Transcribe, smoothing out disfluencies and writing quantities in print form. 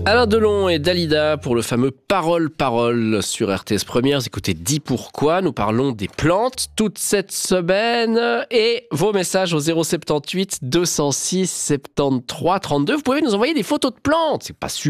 Alain Delon et Dalida pour le fameux Parole sur RTS Première. Écoutez, dis pourquoi. Nous parlons des plantes toute cette semaine et vos messages au 078 206 73 32. Vous pouvez nous envoyer des photos de plantes. C'est pas super